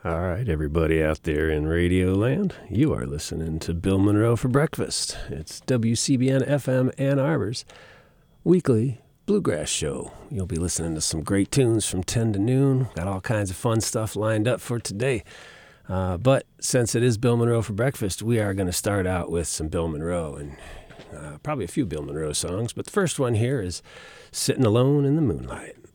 All right, everybody out there in Radio Land, you are listening to Bill Monroe for breakfast. It's WCBN FM Ann Arbor's weekly bluegrass show. You'll be listening to some great tunes from 10 to noon. Got all kinds of fun stuff lined up for today. But since it is Bill Monroe for breakfast, we are going to start out with some Bill Monroe and probably a few Bill Monroe songs. But the first one here is Sitting Alone in the Moonlight.